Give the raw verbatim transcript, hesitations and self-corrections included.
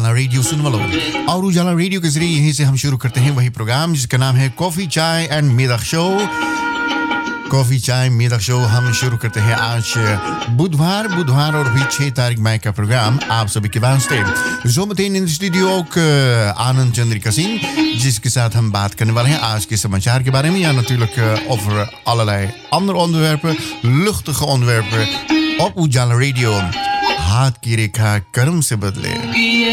उजाला radio सुन वालों, और उजाला radio के जरिए यहीं से हम शुरू करते हैं वही प्रोग्राम जिसका नाम है कॉफी चाय एंड मिदग शो। कॉफी चाय मिदग शो हम शुरू करते हैं आज बुधवार बुधवार और भी छह तारीख मई का प्रोग्राम आप सभी के वास्ते। Zometeen in de studio ook uh, Anand Chandrika Singh, जिसके साथ हम बात करने वाले हैं आज के समाचार के बारे में, या natuurlijk uh, over allerlei andere onderwerpen, luchtige onderwerpen op Ujala Radio. हाथ की रेखा कर्म से बदले।